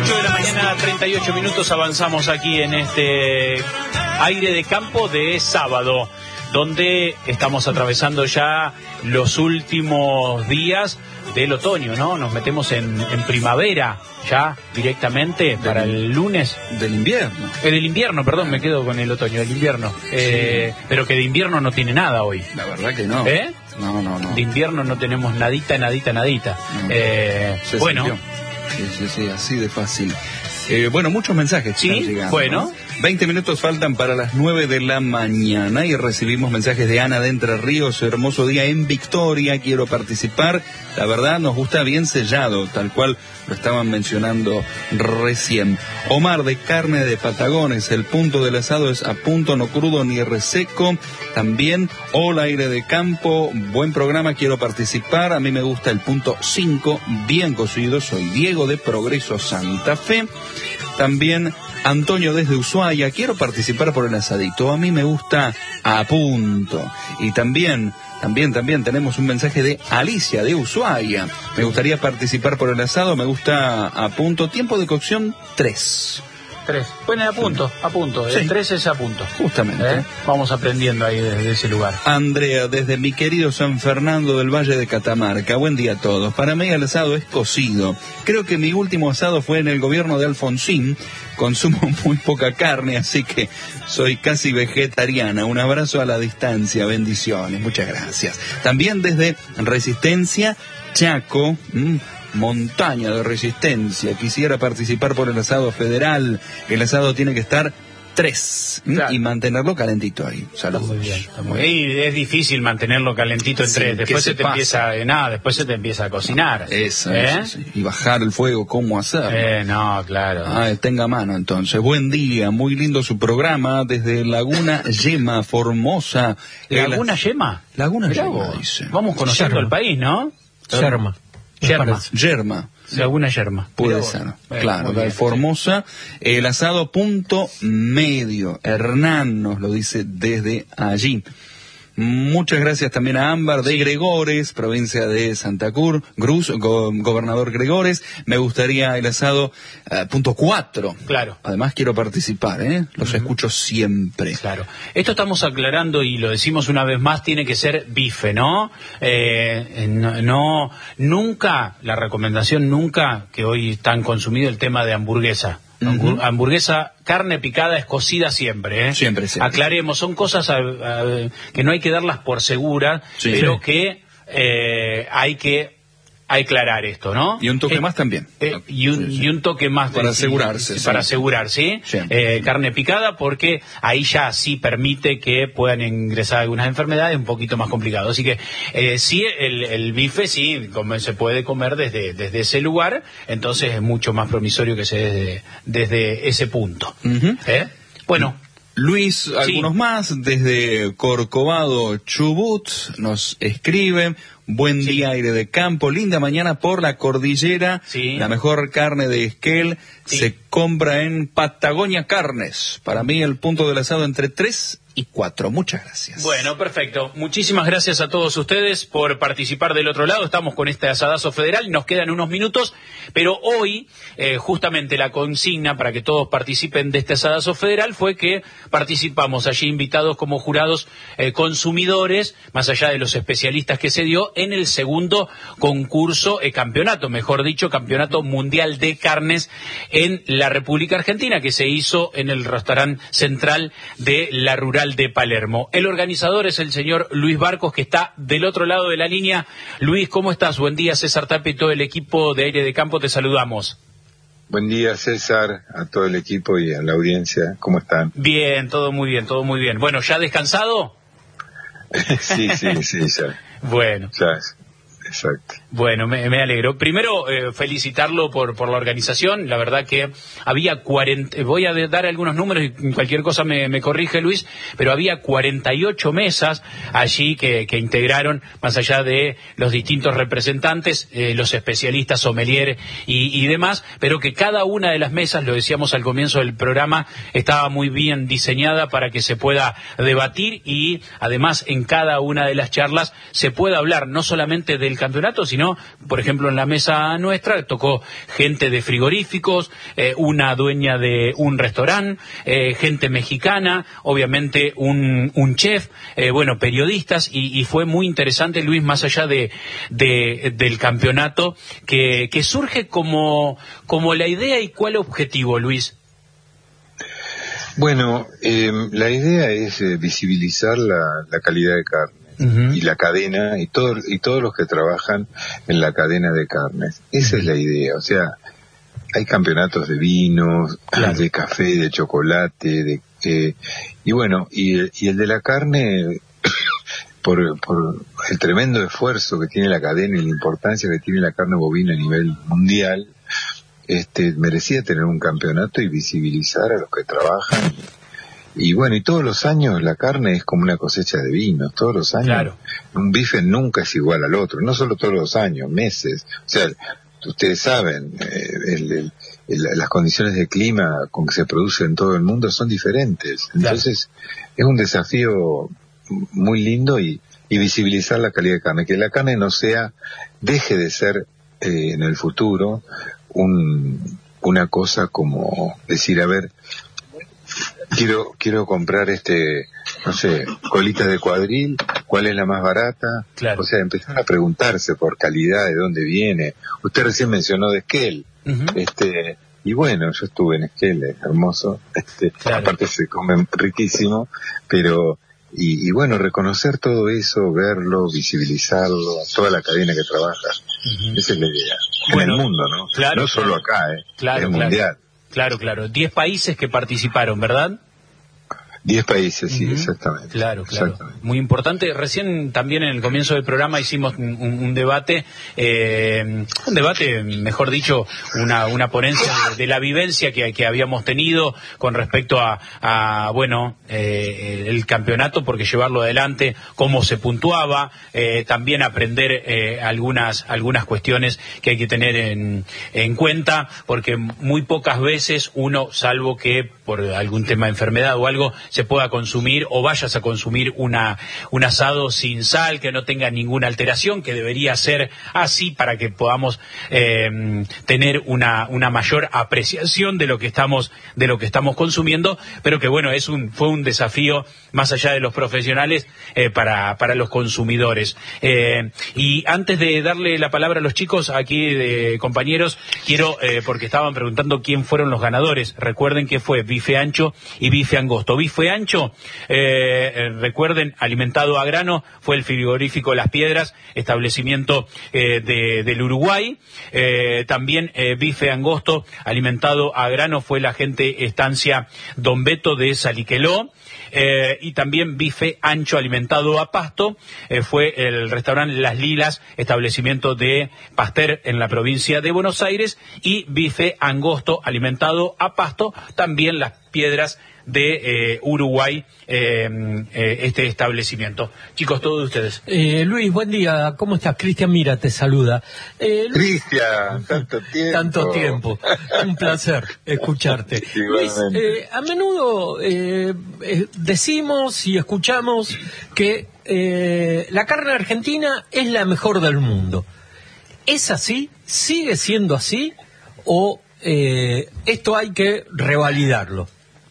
8 de la mañana, 38 minutos, avanzamos aquí en este aire de campo de sábado, donde estamos atravesando ya los últimos días del otoño, ¿no? Nos metemos en primavera ya directamente para el lunes. Del invierno. Del invierno, perdón, me quedo con el otoño, del invierno. Sí. Pero que de invierno no tiene nada hoy. La verdad que no. No. De invierno no tenemos nadita. Bueno. Sí, así de fácil. Bueno, muchos mensajes están llegando. Bueno. ¿No? 20 minutos faltan para las 9 de la mañana y recibimos mensajes de Ana de Entre Ríos. Hermoso día en Victoria, quiero participar. La verdad nos gusta bien sellado, tal cual lo estaban mencionando recién. Omar de Carne de Patagones, el punto del asado es a punto, no crudo ni reseco. También, hola aire de campo, buen programa, quiero participar. A mí me gusta el punto 5, bien cocido. Soy Diego de Progreso Santa Fe. También Antonio desde Ushuaia, quiero participar por el asadito, a mí me gusta a punto. Y también tenemos un mensaje de Alicia de Ushuaia, me gustaría participar por el asado, me gusta a punto, tiempo de cocción 3. 3. Bueno, a punto. Sí. El 3 es a punto. Justamente. Vamos aprendiendo ahí desde ese lugar. Andrea, desde mi querido San Fernando del Valle de Catamarca. Buen día a todos. Para mí el asado es cocido. Creo que mi último asado fue en el gobierno de Alfonsín. Consumo muy poca carne, así que soy casi vegetariana. Un abrazo a la distancia. Bendiciones. Muchas gracias. También desde Resistencia, Chaco. Montaña de Resistencia, quisiera participar por el asado federal. El asado tiene que estar 3 y mantenerlo calentito ahí. Saludos. Muy bien. Y es difícil mantenerlo calentito en 3. Después se te empieza a cocinar. Eso. Y bajar el fuego, ¿cómo hacerlo? No, claro. Tenga mano entonces. Buen día, muy lindo su programa desde Laguna Yema, Formosa. ¿Laguna Yema? Laguna Yema, dice. Vamos conociendo el país, ¿no? Yerma. Laguna Yerma. Puede ser, claro, de Formosa. El asado punto medio. Hernán nos lo dice desde allí. Muchas gracias también a Ámbar de Gregores, provincia de Santa Cruz, gobernador Gregores. Me gustaría el asado punto 4. Claro. Además quiero participar, los escucho siempre. Claro. Esto estamos aclarando y lo decimos una vez más, tiene que ser bife, ¿no? Nunca, la recomendación nunca, que hoy están consumido el tema de hamburguesa. Hamburguesa, carne picada es cocida siempre, Siempre. Aclaremos, son cosas que no hay que darlas por seguras, pero que hay que aclarar esto, ¿no? Y un toque más también. Y un toque más. Para asegurarse. Para asegurar, ¿sí? Carne picada, porque ahí ya sí permite que puedan ingresar algunas enfermedades un poquito más complicado. Así que sí, el bife sí se puede comer desde ese lugar, entonces es mucho más promisorio que se desde ese punto. Bueno. Luis, algunos más, desde Corcovado, Chubut, nos escriben. Buen día, aire de campo, linda mañana por la cordillera. La mejor carne de Esquel se compra en Patagonia Carnes. Para mí el punto del asado entre 3 y 4. Muchas gracias. Bueno, perfecto. Muchísimas gracias a todos ustedes por participar del otro lado. Estamos con este asadazo federal. Nos quedan unos minutos, pero hoy justamente la consigna para que todos participen de este asadazo federal fue que participamos allí invitados como jurados consumidores, más allá de los especialistas que se dio, en el segundo concurso, campeonato mundial de carnes en la República Argentina, que se hizo en el restaurante central de la Rural de Palermo. El organizador es el señor Luis Barcos, que está del otro lado de la línea. Luis, ¿cómo estás? Buen día, César Tapia y todo el equipo de Aire de Campo, te saludamos. Buen día, César, a todo el equipo y a la audiencia. ¿Cómo están? Bien, todo muy bien, todo muy bien. Bueno, ¿ya descansado? Sí, ya. Bueno. Ya, exacto. Bueno, me alegro. Primero, felicitarlo por la organización. La verdad que había 40... Voy a dar algunos números y cualquier cosa me corrige Luis, pero había 48 mesas allí que integraron, más allá de los distintos representantes, los especialistas, sommelier y demás, pero que cada una de las mesas, lo decíamos al comienzo del programa, estaba muy bien diseñada para que se pueda debatir y además en cada una de las charlas se pueda hablar no solamente del del campeonato, sino, por ejemplo, en la mesa nuestra tocó gente de frigoríficos, una dueña de un restaurante, gente mexicana, obviamente un chef, bueno, periodistas, y fue muy interesante, Luis, más allá del campeonato, que surge como la idea. ¿Y cuál objetivo, Luis? Bueno, la idea es visibilizar la calidad de carne y la cadena y todos los que trabajan en la cadena de carnes. Esa es la idea. O sea, hay campeonatos de vinos, de café, de chocolate, y bueno, y el de la carne por el tremendo esfuerzo que tiene la cadena y la importancia que tiene la carne bovina a nivel mundial, merecía tener un campeonato y visibilizar a los que trabajan. Y bueno, y todos los años la carne es como una cosecha de vinos, todos los años. Claro. Un bife nunca es igual al otro, no solo todos los años, meses. O sea, ustedes saben, las condiciones de clima con que se produce en todo el mundo son diferentes. Entonces, es un desafío muy lindo y visibilizar la calidad de carne, que la carne deje de ser en el futuro una cosa como decir, a ver, quiero comprar no sé, colita de cuadril, ¿cuál es la más barata? Claro. O sea, empezar a preguntarse por calidad, de dónde viene. Usted recién mencionó de Esquel. Y bueno, yo estuve en Esquel, es hermoso. Aparte se come riquísimo, pero y bueno, reconocer todo eso, verlo, visibilizarlo, a toda la cadena que trabaja. Esa es la idea. Bueno, en el mundo, ¿no? Claro, no solo acá, es mundial. Claro. 10 países que participaron, ¿verdad? 10 países, sí, exactamente. Claro. Muy importante. Recién también en el comienzo del programa hicimos un debate, mejor dicho, una ponencia de la vivencia que habíamos tenido con respecto a el campeonato, porque llevarlo adelante, cómo se puntuaba, también aprender algunas cuestiones que hay que tener en cuenta, porque muy pocas veces uno, salvo que por algún tema de enfermedad o algo, se pueda consumir o vayas a consumir un asado sin sal, que no tenga ninguna alteración, que debería ser así para que podamos tener una mayor apreciación de lo que estamos consumiendo, pero que bueno, fue un desafío más allá de los profesionales para los consumidores. Y antes de darle la palabra a los chicos aquí de compañeros, quiero, porque estaban preguntando quién fueron los ganadores, recuerden que fue bife ancho y bife angosto. Bife ancho, recuerden, alimentado a grano, fue el frigorífico Las Piedras, establecimiento del Uruguay. También bife angosto, alimentado a grano, fue la gente estancia Don Beto de Saliqueló. Y también bife ancho alimentado a pasto, fue el restaurante Las Lilas, establecimiento de Pasteur en la provincia de Buenos Aires, y bife angosto alimentado a pasto, también Las Piedras de Uruguay, este establecimiento. Chicos, todos ustedes. Luis, buen día, ¿cómo estás? Cristian Mira te saluda. Cristian, tanto tiempo. Un placer escucharte. Luis, a menudo decimos y escuchamos que la carne argentina es la mejor del mundo. ¿Es así? ¿Sigue siendo así? ¿O esto hay que revalidarlo?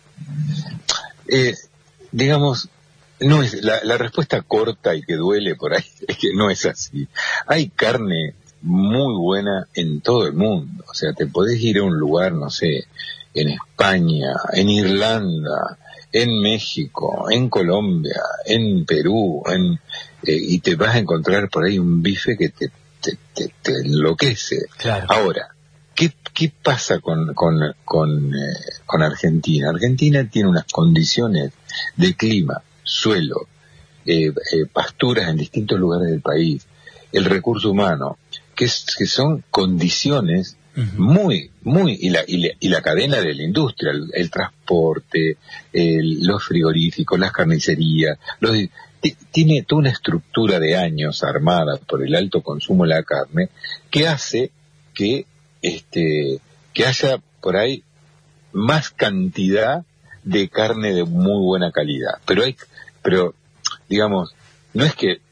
Digamos, no es la respuesta corta y que duele por ahí es que no es así. Hay carne muy buena en todo el mundo. O sea, te podés ir a un lugar, no sé, en España, en Irlanda, en México, en Colombia, en Perú, y te vas a encontrar por ahí un bife que te enloquece. Claro. Ahora, ¿qué pasa con Argentina? Argentina tiene unas condiciones de clima, suelo, pasturas en distintos lugares del país, el recurso humano, que son condiciones muy, y la cadena de la industria, el transporte, los frigoríficos, las carnicerías, tiene toda una estructura de años armada por el alto consumo de la carne que hace que haya por ahí más cantidad de carne de muy buena calidad. Pero digamos, no es que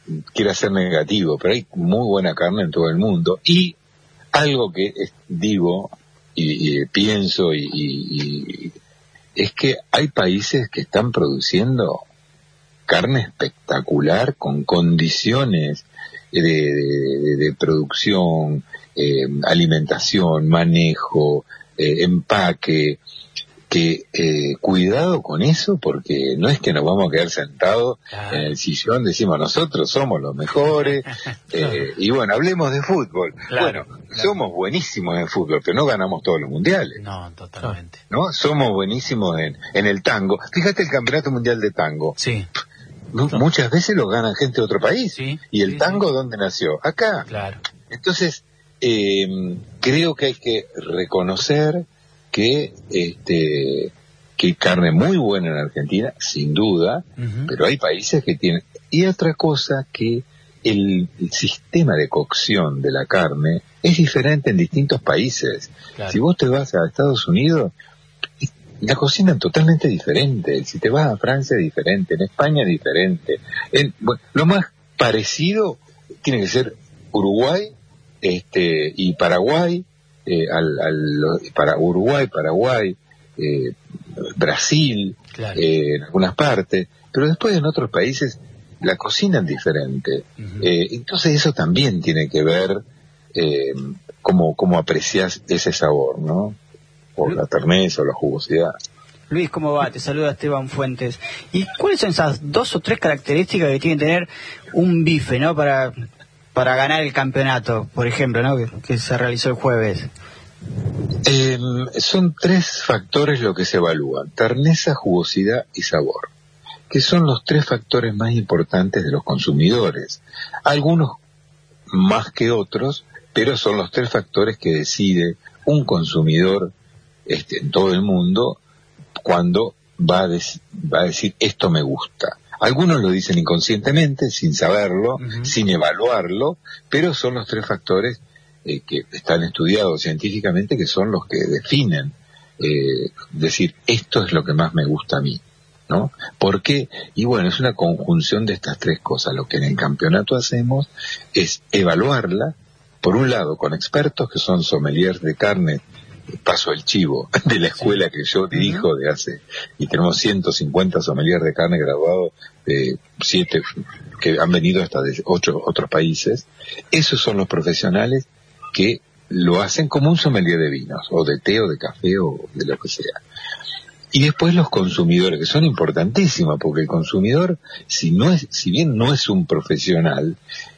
quiera ser negativo, pero hay muy buena carne en todo el mundo. Y algo que digo y pienso y es que hay países que están produciendo carne espectacular con condiciones de producción, alimentación, manejo, empaque, que cuidado con eso, porque no es que nos vamos a quedar sentados en el sillón, decimos nosotros somos los mejores, y bueno, hablemos de fútbol. Claro, bueno, somos buenísimos en fútbol, pero no ganamos todos los mundiales. No, totalmente. ¿No? Somos buenísimos en el tango. Fíjate el Campeonato Mundial de Tango. Sí. Muchas veces lo ganan gente de otro país. Sí, ¿Y el sí, tango sí. dónde nació? Acá. Claro. Entonces, creo que hay que reconocer que hay carne muy buena en Argentina, sin duda, pero hay países que tienen... Y otra cosa, que el sistema de cocción de la carne es diferente en distintos países. Claro. Si vos te vas a Estados Unidos, la cocinan totalmente diferente. Si te vas a Francia, es diferente. En España, es diferente. Lo más parecido tiene que ser Uruguay y Paraguay, para Uruguay, Paraguay, Brasil, Claro. En algunas partes, pero después en otros países la cocinan diferente. Entonces eso también tiene que ver cómo aprecias ese sabor, ¿no? Por la terneza o la jugosidad. Luis, ¿cómo va? Te saluda Esteban Fuentes. ¿Y cuáles son esas 2 o 3 características que tiene que tener un bife, ¿no? Para ganar el campeonato, por ejemplo, ¿no? Que se realizó el jueves. Son 3 factores lo que se evalúan: terneza, jugosidad y sabor, que son los 3 factores más importantes de los consumidores. Algunos más que otros, pero son los 3 factores que decide un consumidor en todo el mundo cuando va a decir esto me gusta. Algunos lo dicen inconscientemente, sin saberlo, sin evaluarlo, pero son los 3 factores que están estudiados científicamente, que son los que definen, decir, esto es lo que más me gusta a mí, ¿no? ¿Por qué? Y bueno, es una conjunción de estas 3 cosas. Lo que en el campeonato hacemos es evaluarla, por un lado, con expertos que son sommeliers de carne, paso el chivo, de la escuela que yo dirijo y tenemos 150 sommeliers de carne graduados de 7 que han venido hasta de 8 otros países. Esos son los profesionales que lo hacen como un sommelier de vinos, o de té, o de café, o de lo que sea. Y después los consumidores, que son importantísimos, porque el consumidor, si bien no es un profesional,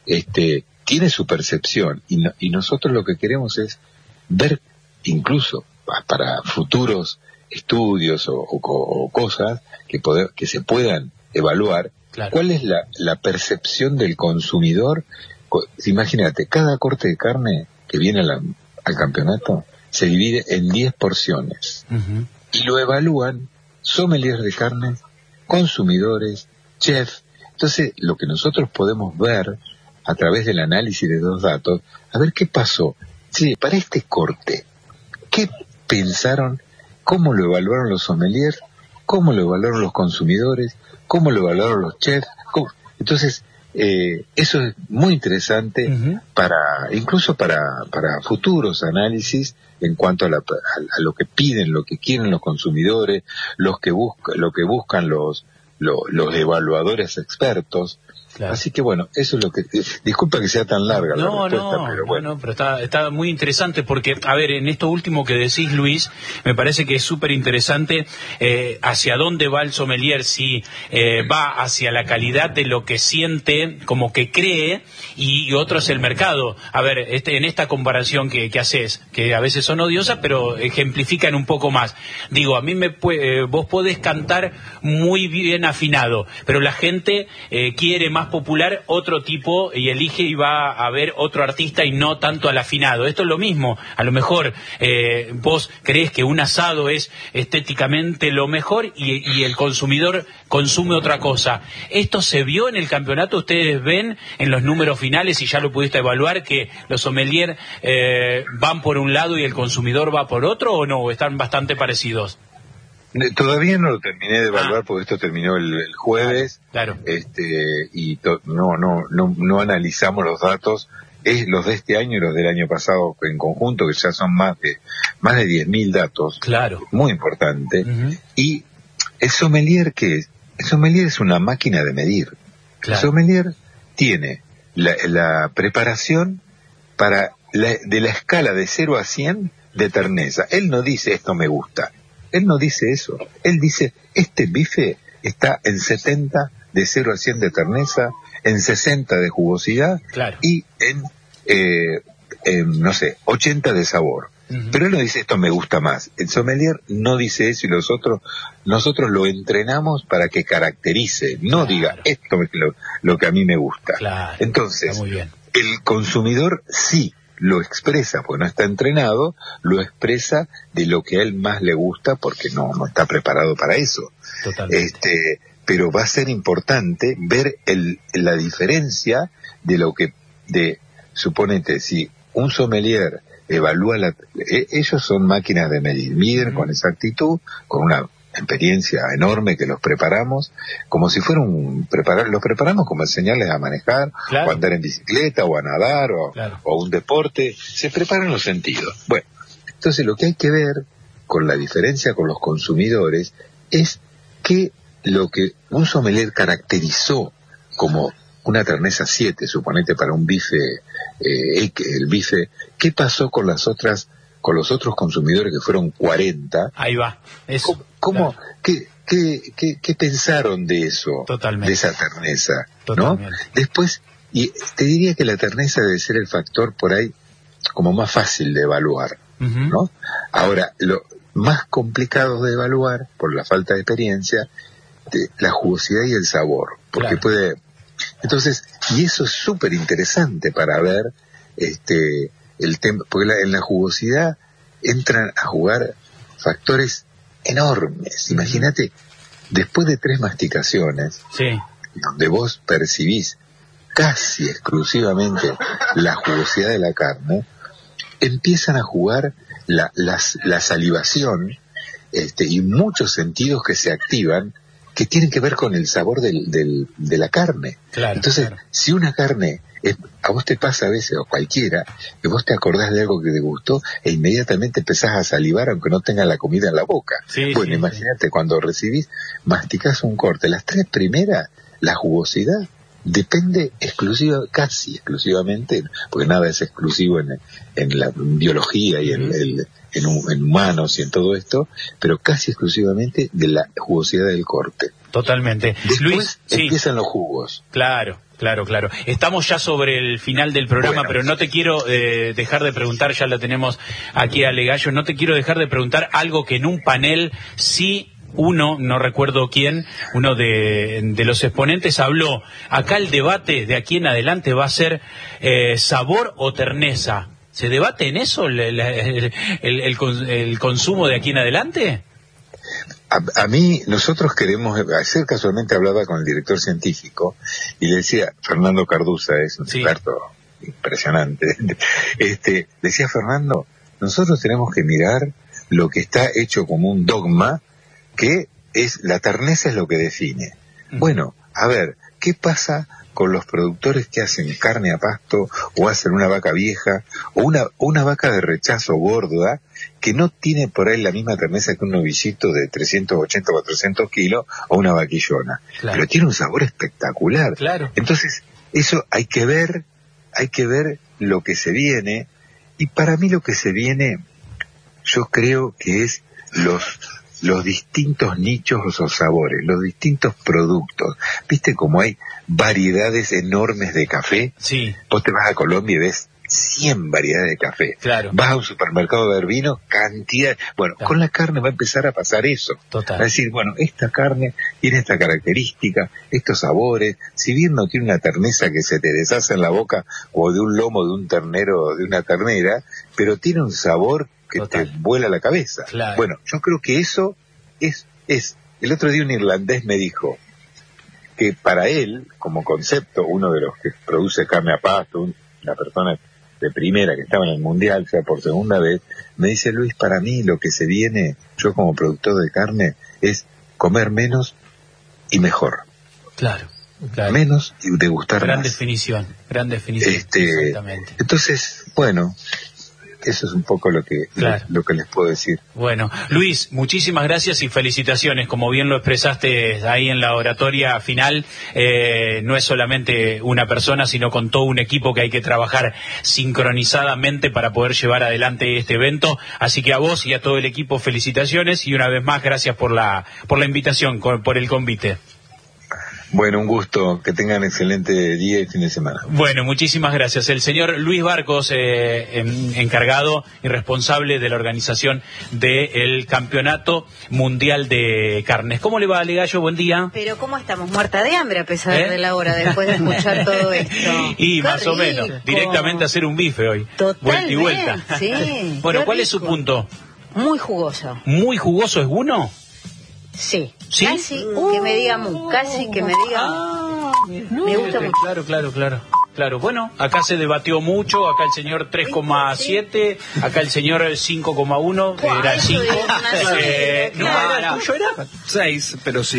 tiene su percepción, y nosotros lo que queremos es ver, incluso para futuros estudios o cosas que se puedan evaluar, Claro. cuál es la percepción del consumidor. Imagínate, cada corte de carne que viene al campeonato se divide en 10 porciones. Y lo evalúan sommeliers de carne, consumidores, chefs. Entonces, lo que nosotros podemos ver a través del análisis de 2 datos, a ver qué pasó. Sí, para este corte, ¿qué pensaron? ¿Cómo lo evaluaron los sommeliers? ¿Cómo lo evaluaron los consumidores? ¿Cómo lo evaluaron los chefs? Entonces, eso es muy interesante incluso para futuros análisis en cuanto a lo que piden, lo que quieren los consumidores, lo que buscan los evaluadores expertos. Claro. Así que bueno, eso es lo que... Disculpa que sea tan larga la respuesta, pero bueno. No, pero está muy interesante porque, a ver, en esto último que decís, Luis, me parece que es súper interesante hacia dónde va el sommelier, si va hacia la calidad de lo que siente, como que cree, y otro es el mercado. A ver, en esta comparación que haces, que a veces son odiosas, pero ejemplifican un poco más. Digo, a mí vos podés cantar muy bien afinado, pero la gente quiere más popular otro tipo y elige y va a ver otro artista y no tanto al afinado. Esto es lo mismo. A lo mejor vos creés que un asado es estéticamente lo mejor y el consumidor consume otra cosa. ¿Esto se vio en el campeonato? ¿Ustedes ven en los números finales, y ya lo pudiste evaluar, que los sommeliers van por un lado y el consumidor va por otro, o no? ¿O están bastante parecidos? Todavía no lo terminé de evaluar porque esto terminó el jueves. Claro. Y no analizamos los datos, los de este año y los del año pasado en conjunto, que ya son más de 10.000 datos. Claro. Muy importante. Uh-huh. Y el sommelier, ¿qué es? El sommelier es una máquina de medir. Claro. El sommelier tiene la preparación de la escala de 0 a 100 de terneza. Él no dice esto me gusta. Él no dice eso. Él dice, este bife está en 70 de 0 a 100 de terneza, en 60 de jugosidad, claro, y en 80 de sabor. Uh-huh. Pero él no dice esto me gusta más. El sommelier no dice eso y nosotros lo entrenamos para que caracterice, no claro, diga esto es lo que a mí me gusta. Claro, entonces, el consumidor sí lo expresa, porque no está entrenado, lo expresa de lo que a él más le gusta, porque no está preparado para eso. Totalmente. Pero va a ser importante ver la diferencia suponete, si un sommelier evalúa ellos son máquinas de medir, miden con exactitud, con una experiencia enorme que los preparamos, como si fuera los preparamos como enseñarles a manejar, claro, o a andar en bicicleta, o a nadar, o un deporte, se preparan los sentidos. Bueno, entonces lo que hay que ver con la diferencia con los consumidores es que lo que un sommelier caracterizó como una terneza 7, suponete para un bife, el bife, ¿qué pasó con los otros consumidores que fueron 40? Ahí va. Eso. ¿Cómo? Claro. ¿Qué pensaron de eso? Totalmente. De esa terneza, totalmente, ¿no? Después, y te diría que la terneza debe ser el factor por ahí como más fácil de evaluar, uh-huh, ¿no? Ahora, lo más complicado de evaluar, por la falta de experiencia, la jugosidad y el sabor, porque claro, entonces, y eso es súper interesante para ver el tema, porque en la jugosidad entran a jugar factores enormes. Imagínate, después de 3 masticaciones, sí, donde vos percibís casi exclusivamente la jugosidad de la carne, empiezan a jugar la salivación y muchos sentidos que se activan que tienen que ver con el sabor de la carne. Claro, entonces, claro, si una carne, a vos te pasa a veces, o cualquiera, que vos te acordás de algo que te gustó e inmediatamente empezás a salivar aunque no tengas la comida en la boca. Sí, bueno, imagínate, cuando masticás un corte, las 3 primeras, la jugosidad depende casi exclusivamente, porque nada es exclusivo en la biología y en humanos y en todo esto, pero casi exclusivamente de la jugosidad del corte. Totalmente. Después Luis, empiezan los jugos. Claro. Estamos ya sobre el final del programa, bueno, pero no te quiero dejar de preguntar, ya lo tenemos aquí a Legallo, no te quiero dejar de preguntar algo que en un panel sí no recuerdo quién, uno de los exponentes habló. Acá el debate de aquí en adelante va a ser sabor o terneza. ¿Se debate en eso el consumo de aquí en adelante? A mí, nosotros queremos, ayer casualmente hablaba con el director científico y le decía, Fernando Carduza es un experto impresionante, decía Fernando, nosotros tenemos que mirar lo que está hecho como un dogma, que es la terneza es lo que define. Bueno, a ver, ¿qué pasa con los productores que hacen carne a pasto o hacen una vaca vieja o una vaca de rechazo gorda que no tiene por ahí la misma terneza que un novillito de 380 o 400 kilos o una vaquillona? Claro. Pero tiene un sabor espectacular. Claro. Entonces, eso hay que ver lo que se viene, y para mí lo que se viene, yo creo que es los distintos nichos o sabores, los distintos productos. ¿Viste cómo hay variedades enormes de café? Sí. Vos te vas a Colombia y ves 100 variedades de café. Claro. Vas a un supermercado de vinos, cantidad. Bueno, claro, con la carne va a empezar a pasar eso. Total. Va a decir, bueno, esta carne tiene esta característica, estos sabores, si bien no tiene una terneza que se te deshace en la boca, o de un lomo de un ternero o de una ternera, pero tiene un sabor que total, te vuela la cabeza. Claro. Bueno, yo creo que eso es. El otro día un irlandés me dijo que para él, como concepto, uno de los que produce carne a pasto, una persona de primera, que estaba en el Mundial ya por segunda vez, me dice: Luis, para mí lo que se viene, yo como productor de carne, es comer menos y mejor. Claro. Menos y degustar gran más. Definición, exactamente. Entonces, bueno, eso es un poco lo que les puedo decir. Bueno, Luis, muchísimas gracias y felicitaciones. Como bien lo expresaste ahí en la oratoria final, no es solamente una persona, sino con todo un equipo que hay que trabajar sincronizadamente para poder llevar adelante este evento. Así que a vos y a todo el equipo, felicitaciones, y una vez más, gracias por la invitación, por el convite. Bueno, un gusto, que tengan excelente día y fin de semana. Bueno, muchísimas gracias. El señor Luis Barcos, encargado y responsable de la organización del Campeonato Mundial de Carnes. ¿Cómo le va, Legallo? Buen día. Pero ¿cómo estamos? Muerta de hambre a pesar de la hora, después de escuchar todo esto. Y más rico. O menos, directamente a hacer un bife hoy. Totalmente, vuelta y vuelta. Sí. Bueno, ¿cuál es su punto? Muy jugoso. ¿Muy jugoso es uno? Sí. ¿Sí? Casi que me diga mu, casi que me diga mu. Me gusta mucho. Claro. Bueno, acá se debatió mucho, acá el señor 3,7, acá el señor 5,1, era el 5. No, tuyo era 6, pero sí.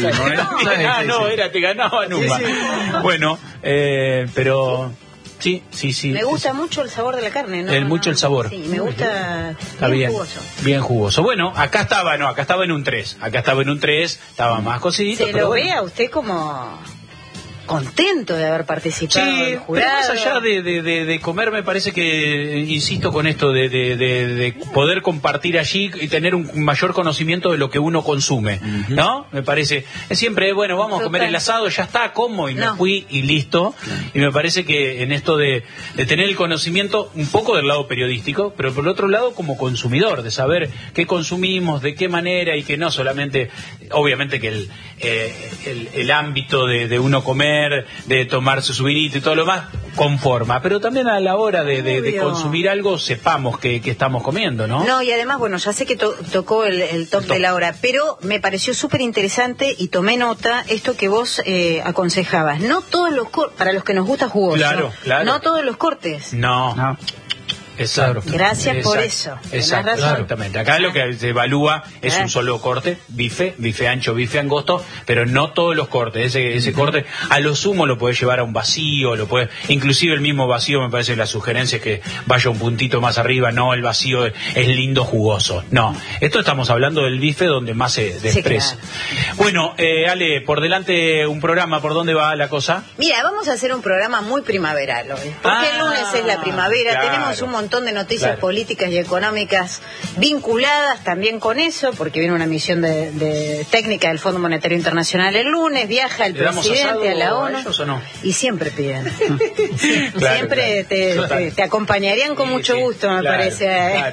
Te ganaba Numa. Bueno, pero... Sí. Me gusta mucho el sabor de la carne, ¿no? El sabor. Sí, me gusta jugoso. Bien jugoso. Bueno, acá estaba en un 3. Estaba más cocidito. Se lo ve a usted como contento de haber participado del jurado. Pero más allá de comer, me parece que, insisto con esto, de poder compartir allí y tener un mayor conocimiento de lo que uno consume, ¿no? Me parece, es siempre, bueno, vamos a comer el asado, ya está, como, y me fui y listo. Y me parece que en esto de tener el conocimiento un poco del lado periodístico, pero por el otro lado como consumidor, de saber qué consumimos, de qué manera, y que no solamente, obviamente que el ámbito de uno comer, de tomarse su vinito y todo lo más, conforma, pero también a la hora de consumir algo sepamos que estamos comiendo, ¿no? No, y además, bueno, ya sé que tocó el top de la hora, pero me pareció súper interesante y tomé nota esto que vos aconsejabas. No todos los cortes, para los que nos gusta jugoso, claro. No todos los cortes. No. Exacto. Gracias por eso. Exactamente. Acá lo que se evalúa es un solo corte, bife ancho, bife angosto, pero no todos los cortes. Ese corte a lo sumo lo puede llevar a un vacío, inclusive el mismo vacío, me parece, la sugerencia es que vaya un puntito más arriba. No, el vacío es lindo, jugoso. No, esto estamos hablando del bife donde más se expresa. Claro. Bueno, Ale, por delante un programa, ¿por dónde va la cosa? Mira, vamos a hacer un programa muy primaveral hoy, porque el lunes es la primavera, tenemos un montón de noticias políticas y económicas vinculadas también con eso, porque viene una misión de técnica del Fondo Monetario Internacional el lunes, viaja el presidente a la ONU, ¿o no? Y siempre piden. Siempre te acompañarían con mucho gusto, me parece,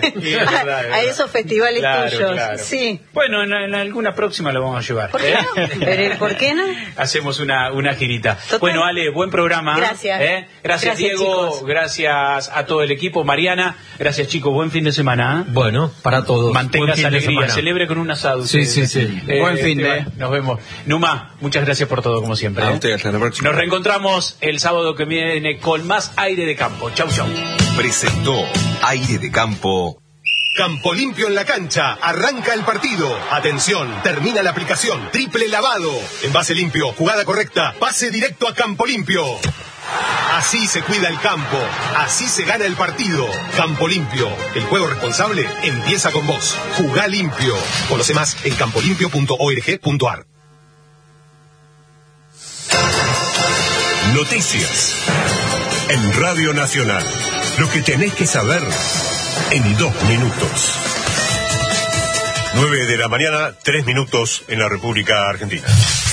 a esos festivales tuyos. Sí. Bueno, en alguna próxima lo vamos a llevar. ¿Por qué no? ¿Pero por qué no? Hacemos una girita. Total. Bueno, Ale, buen programa. Gracias. Gracias, Diego. Chicos. Gracias a todo el equipo. Mariana, gracias, chicos. Buen fin de semana. Bueno, para todos. Mantengas alegría. Celebre con un asado. Sí. Buen fin de. Nos vemos. Numa, muchas gracias por todo, como siempre. A ustedes, hasta la próxima. Nos reencontramos el sábado que viene con más Aire de Campo. Chau. Presentó Aire de Campo. Campo Limpio en la cancha, arranca el partido. Atención, termina la aplicación, triple lavado. Envase limpio, jugada correcta, pase directo a Campo Limpio. Así se cuida el campo, así se gana el partido. Campo Limpio, el juego responsable empieza con vos. Jugá limpio. Conoce más en campolimpio.org.ar. Noticias en Radio Nacional. Lo que tenés que saber en 2 minutos. 9 de la mañana, 3 minutos en la República Argentina.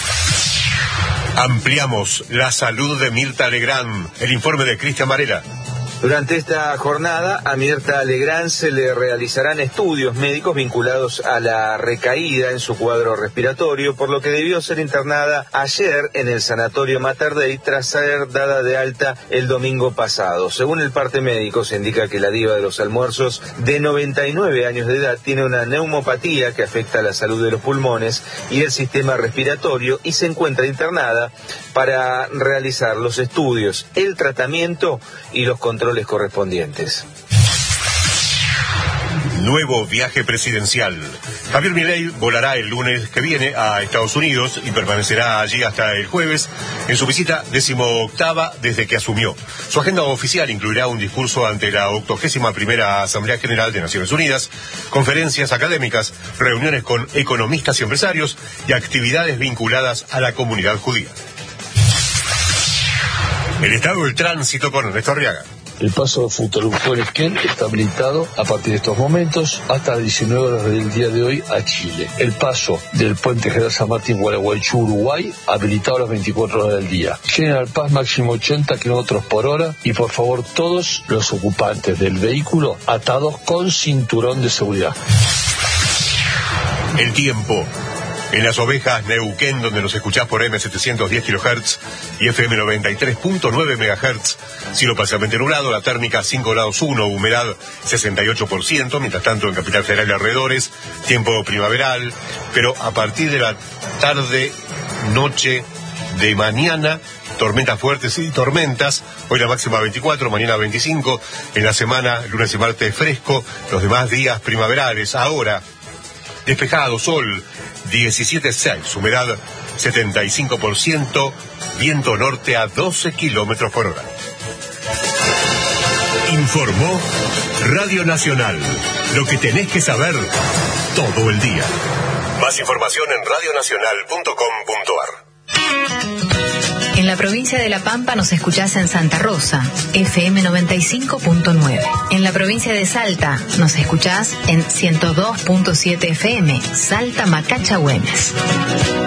Ampliamos la salud de Mirta Legrand. El informe de Cristian Varela. Durante esta jornada a Mirta Legrand se le realizarán estudios médicos vinculados a la recaída en su cuadro respiratorio, por lo que debió ser internada ayer en el Sanatorio Mater Dei tras ser dada de alta el domingo pasado. Según el parte médico, se indica que la diva de los almuerzos, de 99 años de edad, tiene una neumopatía que afecta la salud de los pulmones y el sistema respiratorio y se encuentra internada para realizar los estudios, el tratamiento y los controles controles correspondientes. Nuevo viaje presidencial. Javier Milei volará el lunes que viene a Estados Unidos y permanecerá allí hasta el jueves en su visita 18ª desde que asumió. Su agenda oficial incluirá un discurso ante la 81ª Asamblea General de Naciones Unidas, conferencias académicas, reuniones con economistas y empresarios y actividades vinculadas a la comunidad judía. El estado del tránsito con Ernesto Arriaga. El paso de Futaleufén está habilitado a partir de estos momentos hasta las 19 horas del día de hoy a Chile. El paso del puente General San Martín Gualeguaychú, Uruguay, habilitado a las 24 horas del día. General Paz máximo 80 km por hora y por favor todos los ocupantes del vehículo atados con cinturón de seguridad. El tiempo. En Las Ovejas, Neuquén, donde nos escuchás por M710 kHz y FM 93.9 MHz, cielo parcialmente nublado, la térmica 5 grados 1, humedad 68%, mientras tanto en Capital Federal y alrededores, tiempo primaveral, pero a partir de la tarde, noche de mañana, tormentas fuertes y tormentas, hoy la máxima 24, mañana 25, en la semana, lunes y martes fresco, los demás días primaverales, ahora despejado, sol, 17.6, humedad 75%, viento norte a 12 kilómetros por hora. Informó Radio Nacional. Lo que tenés que saber todo el día. Más información en radionacional.com.ar. En la provincia de La Pampa nos escuchás en Santa Rosa, FM 95.9. En la provincia de Salta nos escuchás en 102.7 FM, Salta Macacha Güemes.